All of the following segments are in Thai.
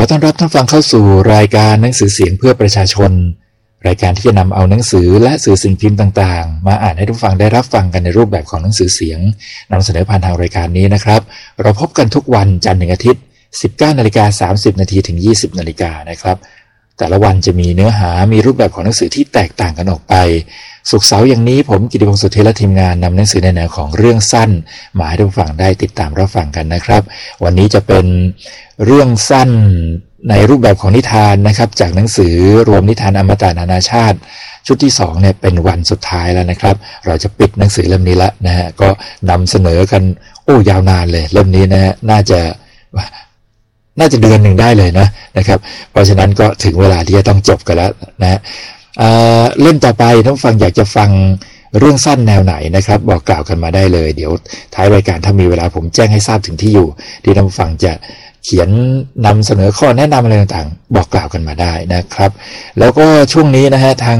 ต้อนรับท่านฟังเข้าสู่รายการหนังสือเสียงเพื่อประชาชนรายการที่จะนำเอาหนังสือและสื่อสิ่งพิมพ์ต่างๆมาอ่านให้ทุกฟังได้รับฟังกันในรูปแบบของหนังสือเสียงนำเสนอผ่านทางรายการนี้นะครับเราพบกันทุกวันจันทร์ถึงอาทิตย์ 19:30 นถึง 20 นนะครับแต่ละวันจะมีเนื้อหามีรูปแบบของหนังสือที่แตกต่างกันออกไปศุกร์เสาร์อย่างนี้ผมกิติพงศ์สุทธิและทีมงานนำหนังสือในแนวของเรื่องสั้นมาให้ทุกฝั่งได้ติดตามรับฟังกันนะครับวันนี้จะเป็นเรื่องสั้นในรูปแบบของนิทานนะครับจากหนังสือรวมนิทานอมตะนานาชาติชุดที่2เนี่ยเป็นวันสุดท้ายแล้วนะครับเราจะปิดหนังสือเล่มนี้แล้วนะฮะก็นำเสนอกันยาวนานเลยเล่มนี้นะฮะน่าจะเดือนหนึ่งได้เลยนะครับเพราะฉะนั้นก็ถึงเวลาที่จะต้องจบกันแล้วนะเล่มต่อไปท่านฟังอยากจะฟังเรื่องสั้นแนวไหนนะครับบอกกล่าวกันมาได้เลยเดี๋ยวท้ายรายการถ้ามีเวลาผมแจ้งให้ทราบถึงที่อยู่ที่ท่านฟังจะเขียนนำเสนอข้อแนะนำอะไรต่างๆบอกกล่าวกันมาได้นะครับแล้วก็ช่วงนี้นะฮะทาง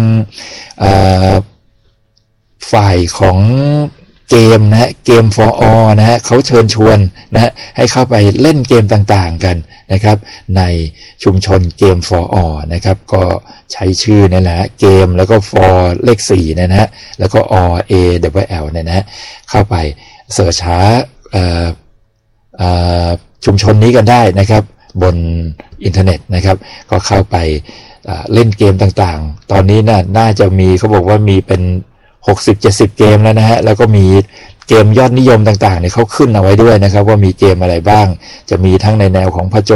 ฝ่ายของเกมนะฮะเกม for all นะฮะเขาเชิญชวนนะฮะให้เข้าไปเล่นเกมต่างๆกันนะครับในชุมชนเกม for all นะครับก็ใช้ชื่อนี่แหละเกมแล้วก็ for เลข4นะฮะแล้วก็ all a w l เนี่ยนะฮะเข้าไปเสิร์ชหาชุมชนนี้กันได้นะครับบนอินเทอร์เน็ตนะครับก็เข้าไปเล่นเกมต่างๆตอนนี้น่าจะมีเขาบอกว่ามีเป็น60-70 เกมแล้วนะฮะแล้วก็มีเกมยอดนิยมต่างๆเนี่ยเขาขึ้นเอาไว้ด้วยนะครับว่ามีเกมอะไรบ้างจะมีทั้งในแนวของผจ